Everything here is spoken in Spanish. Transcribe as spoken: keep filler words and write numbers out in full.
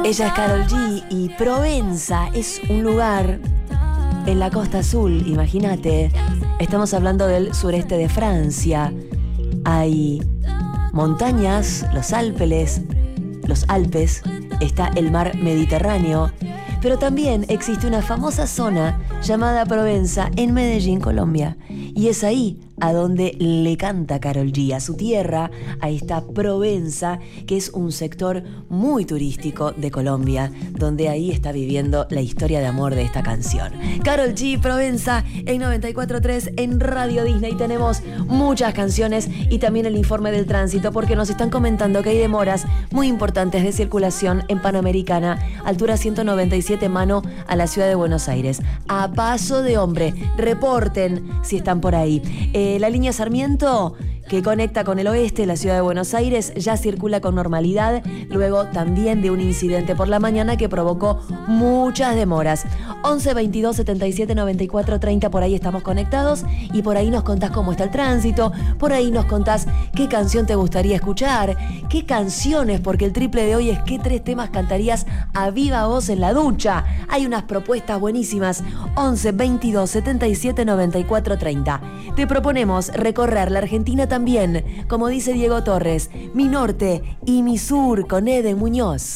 Ella es Karol G y Provenza es un lugar en la Costa Azul, imagínate. Estamos hablando del sureste de Francia. Hay montañas, los Alpes, los Alpes, está el mar Mediterráneo, pero también existe una famosa zona llamada Provenza en Medellín, Colombia. Y es ahí a donde le canta Karol G, a su tierra, a esta Provenza, que es un sector muy turístico de Colombia, donde ahí está viviendo la historia de amor de esta canción. Karol G, Provenza, en noventa y cuatro punto tres en Radio Disney. Tenemos muchas canciones y también el informe del tránsito, porque nos están comentando que hay demoras muy importantes de circulación en Panamericana, altura ciento noventa y siete, mano a la ciudad de Buenos Aires. A paso de hombre, reporten si están por ahí. Eh, la línea Sarmiento, que conecta con el oeste, la ciudad de Buenos Aires, ya circula con normalidad, luego también de un incidente por la mañana que provocó muchas demoras. once veintidós setenta y siete noventa y cuatro treinta, por ahí estamos conectados y por ahí nos contás cómo está el tránsito, por ahí nos contás qué canción te gustaría escuchar, qué canciones, porque el triple de hoy es qué tres temas cantarías a viva voz en la ducha. Hay unas propuestas buenísimas. once veintidós setenta y siete noventa y cuatro treinta. Te proponemos recorrer la Argentina también, como dice Diego Torres, mi norte y mi sur con Eden Muñoz.